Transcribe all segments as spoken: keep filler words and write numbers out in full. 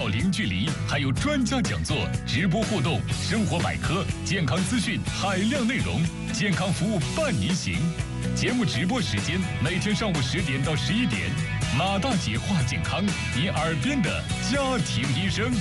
零距离，还有专家讲座、直播互动、生活百科、健康资讯、海量内容，健康服务伴您行。节目直播时间每天上午十点到十一点，马大姐话健康，你耳边的家庭医生。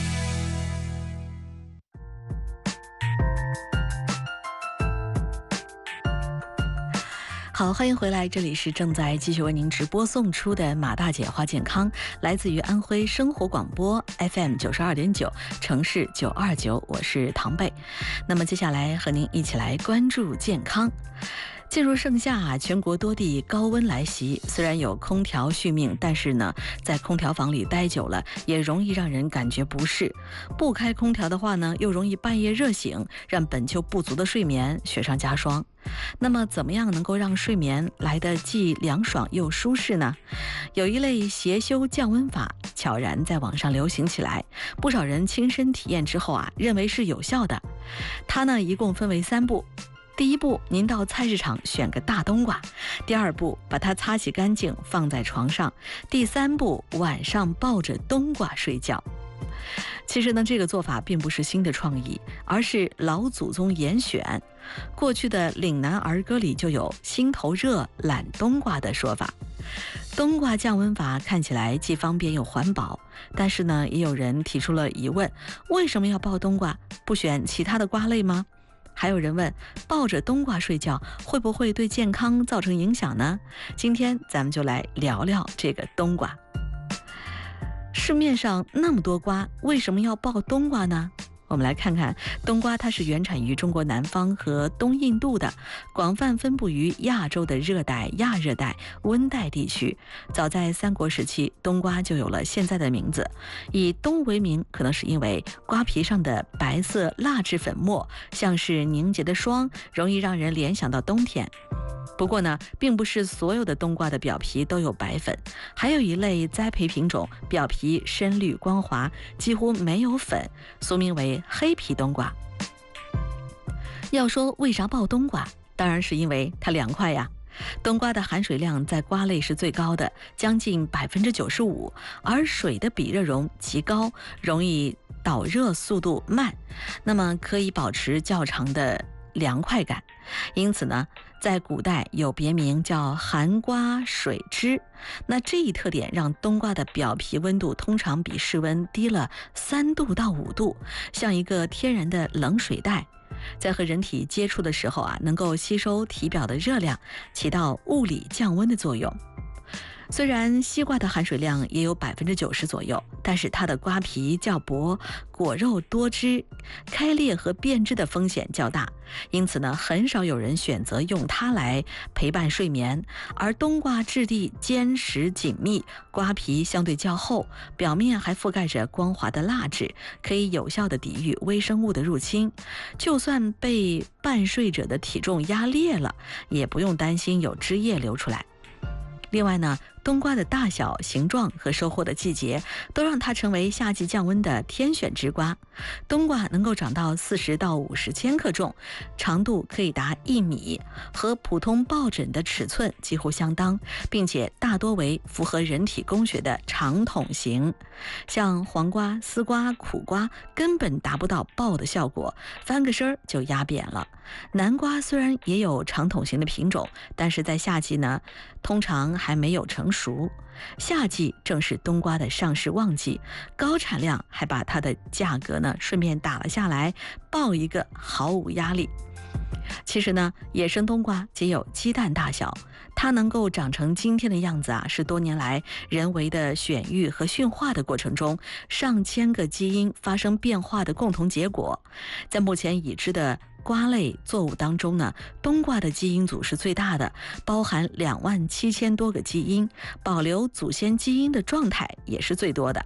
好，欢迎回来，这里是正在继续为您直播送出的马大姐话健康，来自于安徽生活广播 F M 九十二点九，城市九二九，我是唐贝。那么接下来和您一起来关注健康。进入盛夏啊，全国多地高温来袭，虽然有空调续命，但是呢，在空调房里待久了，也容易让人感觉不适。不开空调的话呢，又容易半夜热醒，让本就不足的睡眠雪上加霜。那么怎么样能够让睡眠来得既凉爽又舒适呢？有一类邪修降温法悄然在网上流行起来，不少人亲身体验之后啊，认为是有效的。它呢一共分为三步。第一步，您到菜市场选个大冬瓜；第二步，把它擦洗干净放在床上；第三步，晚上抱着冬瓜睡觉。其实呢，这个做法并不是新的创意，而是老祖宗严选。过去的岭南儿歌里就有心头热懒冬瓜的说法。冬瓜降温法看起来既方便又环保，但是呢，也有人提出了疑问：为什么要抱冬瓜？不选其他的瓜类吗？还有人问，抱着冬瓜睡觉会不会对健康造成影响呢？今天咱们就来聊聊这个冬瓜。市面上那么多瓜，为什么要抱冬瓜呢？我们来看看，冬瓜它是原产于中国南方和东印度的，广泛分布于亚洲的热带、亚热带、温带地区。早在三国时期，冬瓜就有了现在的名字。以冬为名，可能是因为瓜皮上的白色蜡质粉末像是凝结的霜，容易让人联想到冬天。不过呢，并不是所有的冬瓜的表皮都有白粉，还有一类栽培品种表皮深绿光滑，几乎没有粉，俗名为黑皮冬瓜。要说为啥抱冬瓜，当然是因为它凉快呀。冬瓜的含水量在瓜类是最高的，将近百分之九十五，而水的比热容极高，容易导热速度慢，那么可以保持较长的凉快感。因此呢，在古代有别名叫寒瓜水汁。那这一特点让冬瓜的表皮温度通常比室温低了三度到五度，像一个天然的冷水袋。在和人体接触的时候啊，能够吸收体表的热量，起到物理降温的作用。虽然西瓜的含水量也有百分之九十左右，但是它的瓜皮较薄，果肉多汁，开裂和变质的风险较大，因此呢，很少有人选择用它来陪伴睡眠。而冬瓜质地坚实紧密，瓜皮相对较厚，表面还覆盖着光滑的蜡质，可以有效的抵御微生物的入侵。就算被半睡者的体重压裂了，也不用担心有汁液流出来。另外呢，冬瓜的大小、形状和收获的季节都让它成为夏季降温的天选之瓜。冬瓜能够长到四十到五十千克重，长度可以达一米，和普通抱枕的尺寸几乎相当，并且大多为符合人体工学的长筒型。像黄瓜、丝瓜、苦瓜根本达不到抱的效果，翻个身就压扁了。南瓜虽然也有长筒型的品种，但是在夏季呢，通常还没有成熟。夏季正是冬瓜的上市旺季，高产量还把它的价格呢顺便打了下来，抱一个毫无压力。其实呢，野生冬瓜仅有鸡蛋大小，它能够长成今天的样子啊，是多年来人为的选育和驯化的过程中，上千个基因发生变化的共同结果。在目前已知的瓜类作物当中呢，冬瓜的基因组是最大的，包含两万七千多个基因，保留祖先基因的状态也是最多的。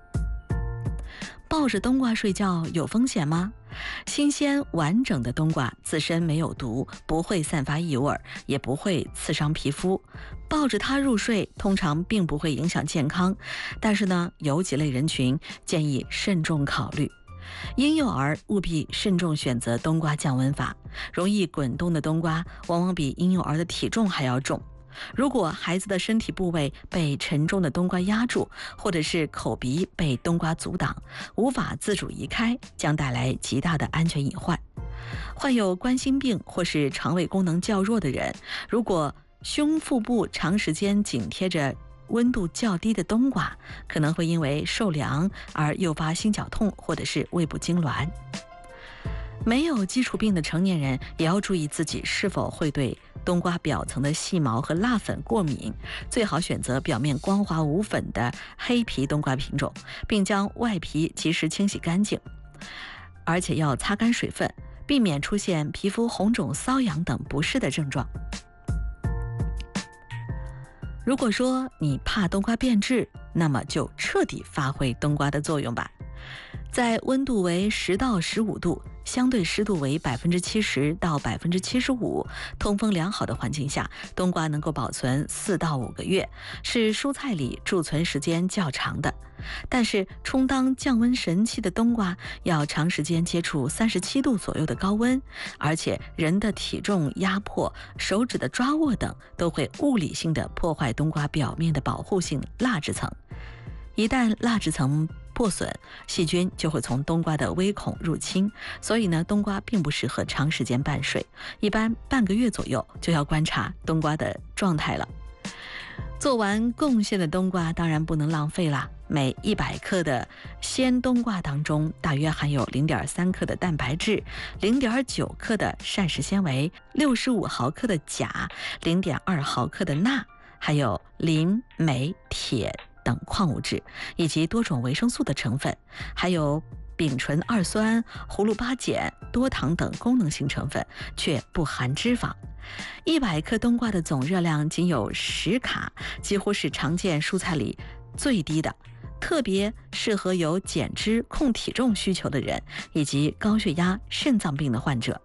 抱着冬瓜睡觉有风险吗？新鲜完整的冬瓜自身没有毒，不会散发异味，也不会刺伤皮肤。抱着它入睡通常并不会影响健康，但是呢，有几类人群建议慎重考虑。婴幼儿务必慎重选择冬瓜降温法，容易滚动的冬瓜往往比婴幼儿的体重还要重。 如果孩子的身体部位被沉重的冬瓜压住，或者是口鼻被冬瓜阻挡，无法自主移开，将带来极大的安全隐患。患有冠心病或是肠胃功能较弱的人，如果胸腹部长时间紧贴着温度较低的冬瓜，可能会因为受凉而诱发心绞痛或者是胃部痉挛。没有基础病的成年人也要注意自己是否会对冬瓜表层的细毛和蜡粉过敏，最好选择表面光滑无粉的黑皮冬瓜品种，并将外皮及时清洗干净，而且要擦干水分，避免出现皮肤红肿、瘙痒等不适的症状。如果说你怕冬瓜变质，那么就彻底发挥冬瓜的作用吧。在温度为十到十五度，相对湿度为百分之七十到百分之七十五，通风良好的环境下，冬瓜能够保存四到五个月，是蔬菜里贮存时间较长的。但是充当降温神器的冬瓜要长时间接触三十七度左右的高温，而且人的体重压迫、手指的抓握等都会物理性的破坏冬瓜表面的保护性蜡质层。一旦蜡质层破损，细菌就会从冬瓜的微孔入侵，所以呢，冬瓜并不适合长时间半水，一般半个月左右就要观察冬瓜的状态了。做完贡献的冬瓜当然不能浪费啦，每一百克的鲜冬瓜当中大约含有 零点三克的蛋白质、零点九克的膳食纤维、六十五毫克的钾、零点二毫克的钠，还有磷、镁、铁等矿物质，以及多种维生素的成分，还有丙醇二酸、葫芦巴碱、多糖等功能性成分，却不含脂肪。一百克冬瓜的总热量仅有十卡，几乎是常见蔬菜里最低的，特别适合有减脂控体重需求的人，以及高血压、肾脏病的患者。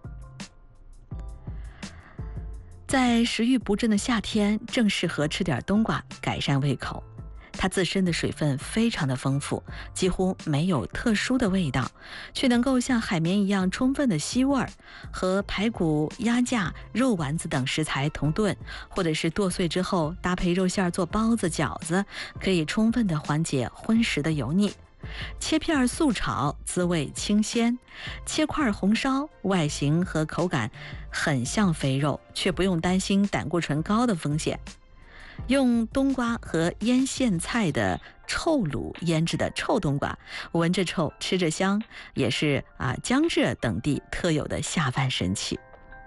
在食欲不振的夏天，正适合吃点冬瓜，改善胃口。它自身的水分非常的丰富，几乎没有特殊的味道，却能够像海绵一样充分的吸味儿，和排骨、鸭架、肉丸子等食材同炖，或者是剁碎之后搭配肉馅做包子、饺子，可以充分的缓解荤食的油腻。切片素炒，滋味清鲜；切块红烧，外形和口感很像肥肉，却不用担心胆固醇高的风险。用冬瓜和腌苋菜的臭卤腌制的臭冬瓜，闻着臭，吃着香，也是啊江浙等地特有的下饭神器。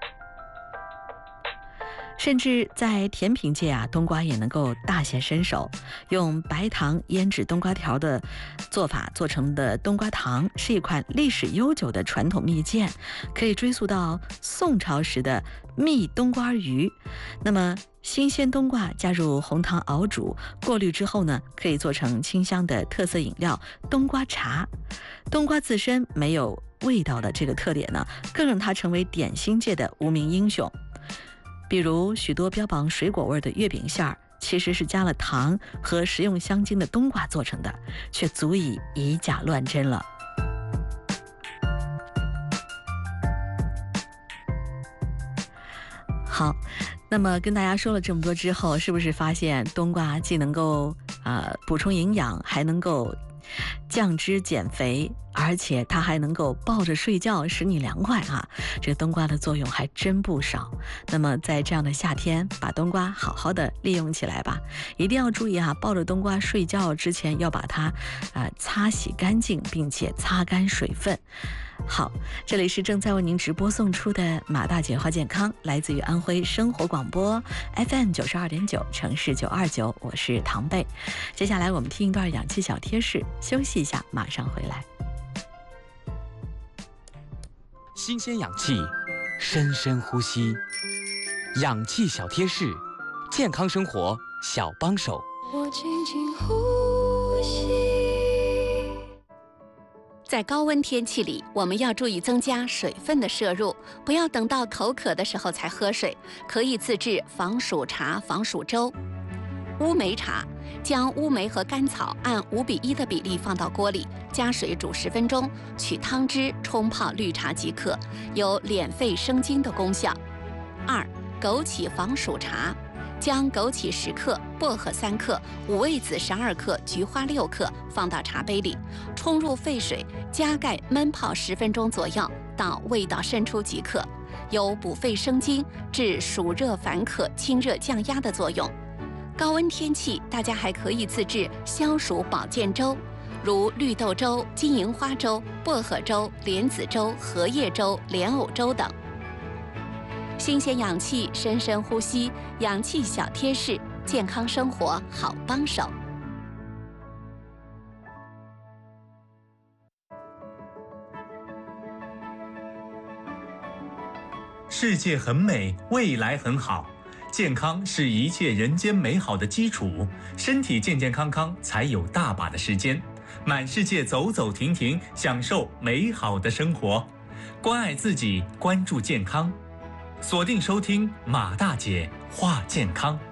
甚至在甜品界啊，冬瓜也能够大显身手。用白糖腌制冬瓜条的做法做成的冬瓜糖，是一款历史悠久的传统蜜饯，可以追溯到宋朝时的蜜冬瓜鱼。那么新鲜冬瓜加入红糖熬煮，过滤之后呢，可以做成清香的特色饮料冬瓜茶。冬瓜自身没有味道的这个特点呢，更让它成为点心界的无名英雄。比如许多标榜水果味的月饼馅儿，其实是加了糖和食用香精的冬瓜做成的，却足以以假乱真了。好，那么跟大家说了这么多之后，是不是发现冬瓜既能够呃补充营养，还能够降脂减肥，而且它还能够抱着睡觉使你凉快啊！这冬瓜的作用还真不少。那么在这样的夏天，把冬瓜好好的利用起来吧。一定要注意啊，抱着冬瓜睡觉之前要把它呃擦洗干净，并且擦干水分。好，这里是正在为您直播送出的马大姐话健康，来自于安徽生活广播 F M 九十二点九，城市九二九，我是唐贝。接下来我们听一段氧气小贴士，休息一下，马上回来。 新鲜氧气，深深呼吸，氧气小贴士，健康生活小帮手。 我轻轻呼吸。 在高温天气里，我们要注意增加水分的摄入，不要等到口渴的时候才喝水，可以自制防暑茶、防暑粥。乌梅茶，将乌梅和甘草按五比一的比例放到锅里，加水煮十分钟，取汤汁冲泡绿茶即可，有敛肺生津的功效。二、枸杞防暑茶， 将枸杞十克、薄荷三克、五味子十二克、菊花六克放到茶杯里，冲入沸水，加盖焖泡十分钟左右，到味道渗出即可。有补肺生津、治暑热烦渴、清热降压的作用。高温天气，大家还可以自制消暑保健粥，如绿豆粥、金银花粥、薄荷粥、莲子粥、荷叶粥、莲藕粥等。新鲜氧气，深深呼吸，氧气小贴士，健康生活好帮手。 世界很美，未来很好，健康是一切人间美好的基础。身体健健康康，才有大把的时间满世界走走停停，享受美好的生活。关爱自己，关注健康，锁定收听马大姐话健康。